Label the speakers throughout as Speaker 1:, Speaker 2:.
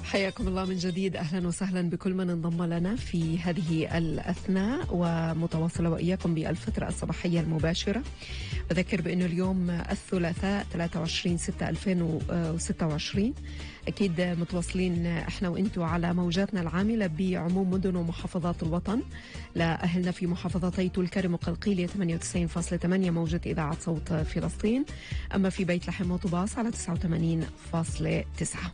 Speaker 1: حياكم الله من جديد، أهلا وسهلا بكل من انضم لنا في هذه الأثناء ومتواصلة وإياكم بالفترة الصباحية المباشرة. أذكر بأنه اليوم الثلاثاء 23/6/2026. أكيد متواصلين إحنا وإنتوا على موجاتنا العاملة بعموم مدن ومحافظات الوطن. لأهلنا في محافظتي طول كرم وقلقيلية 98.8 موجة إذاعة صوت فلسطين، أما في بيت لحم وطباس على 89.9.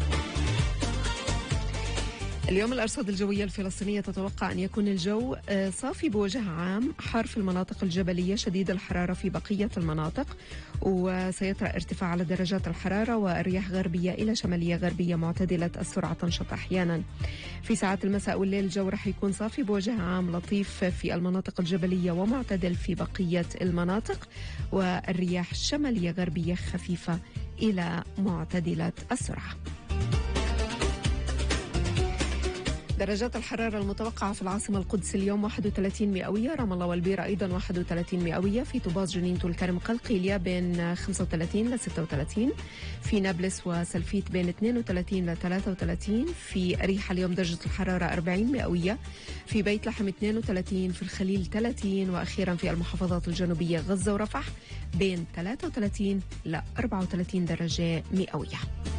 Speaker 1: اليوم الأرصاد الجوية الفلسطينية تتوقع أن يكون الجو صافي بوجه عام، حار في المناطق الجبلية، شديد الحرارة في بقية المناطق، وسيطرأ ارتفاع على درجات الحرارة، والرياح غربية إلى شمالية غربية معتدلة السرعة تنشط أحيانا. في ساعات المساء والليل الجو رح يكون صافي بوجه عام، لطيف في المناطق الجبلية ومعتدل في بقية المناطق، والرياح شمالية غربية خفيفة إلى معتدلة السرعة. درجات الحرارة المتوقعة في العاصمة القدس اليوم 31 مئوية، رام الله والبيرة أيضا 31 مئوية، في طوباس جنين طول كرم قلقيلية بين 35 ل 36، في نابلس وسلفيت بين 32 ل 33، في أريحة اليوم درجة الحرارة 40 مئوية، في بيت لحم 32، في الخليل 30، وأخيرا في المحافظات الجنوبية غزة ورفح بين 33 ل 34 درجة مئوية.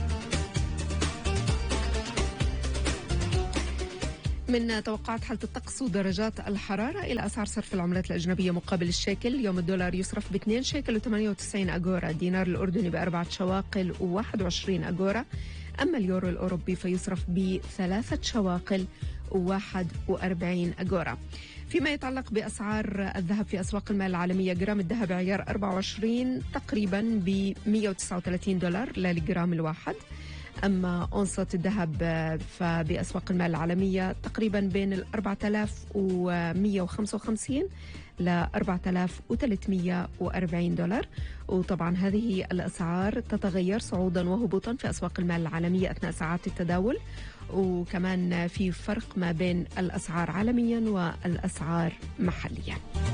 Speaker 1: من توقعات حالة الطقس ودرجات الحرارة إلى أسعار صرف العملات الأجنبية مقابل الشيكل. اليوم الدولار يصرف ب2 شيكل و98 أغورا، الدينار الأردني ب4 شواقل و21 أغورا، أما اليورو الأوروبي فيصرف ب3 شواقل و41 أغورا. فيما يتعلق بأسعار الذهب في أسواق المال العالمية، جرام الذهب عيار 24 تقريبا ب$139 للجرام الواحد، أما أونصة الذهب فبأسواق المال العالمية تقريبا بين 4155 ل 4340 دولار. وطبعا هذه الأسعار تتغير صعودا وهبوطا في أسواق المال العالمية أثناء ساعات التداول، وكمان في فرق ما بين الأسعار عالميا والأسعار محليا.